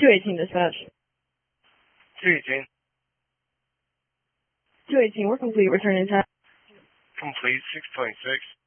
218 dispatch. 218. 218, we're complete. Returning time. Complete, 626.